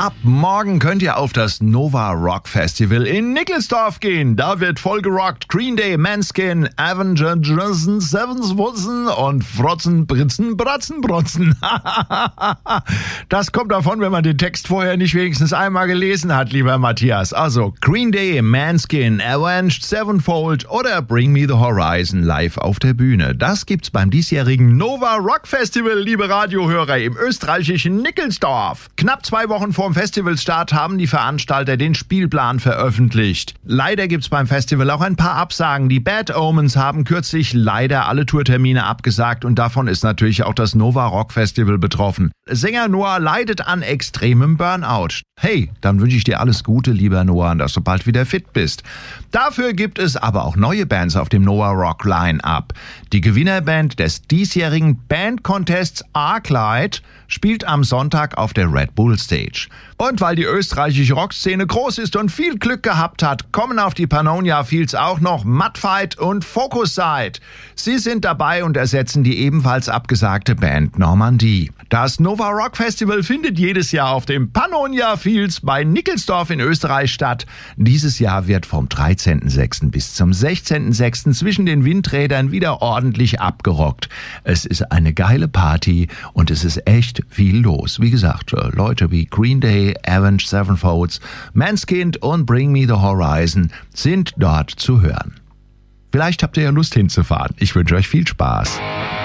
Ab morgen könnt ihr auf das Nova Rock Festival in Nickelsdorf gehen. Da wird voll gerockt. Green Day, Manskin, Avenger, Johnson, Sevens, Woodson und Frotzen, Britzen, Bratzen, Brotzen. Das kommt davon, wenn man den Text vorher nicht wenigstens einmal gelesen hat, lieber Matthias. Also Green Day, Manskin, Avenged Sevenfold oder Bring Me the Horizon live auf der Bühne. Das gibt's beim diesjährigen Nova Rock Festival, liebe Radiohörer, im österreichischen Nickelsdorf. Knapp 2 Wochen vorm Festivalstart haben die Veranstalter den Spielplan veröffentlicht. Leider gibt's beim Festival auch ein paar Absagen. Die Bad Omens haben kürzlich leider alle Tourtermine abgesagt und davon ist natürlich auch das Nova Rock Festival betroffen. Sänger Noah leidet an extremem Burnout. Hey, dann wünsche ich dir alles Gute, lieber Noah, dass du bald wieder fit bist. Dafür gibt es aber auch neue Bands auf dem Noah Rock Line-Up. Die Gewinnerband des diesjährigen Band-Contests Arclight spielt am Sonntag auf der Red Bull Stage. Und weil die österreichische Rockszene groß ist und viel Glück gehabt hat, kommen auf die Pannonia Fields auch noch Mudfight und Focusite. Sie sind dabei und ersetzen die ebenfalls abgesagte Band Normandie. Das Nova Rock Festival findet jedes Jahr auf dem Pannonia Fields bei Nickelsdorf in Österreich statt. Dieses Jahr wird vom 13.06. bis zum 16.06. zwischen den Windrädern wieder ordentlich abgerockt. Es ist eine geile Party und es ist echt viel los. Wie gesagt, Leute wie Green Day, Avenged Sevenfold, Manskin und Bring Me the Horizon sind dort zu hören. Vielleicht habt ihr ja Lust hinzufahren. Ich wünsche euch viel Spaß.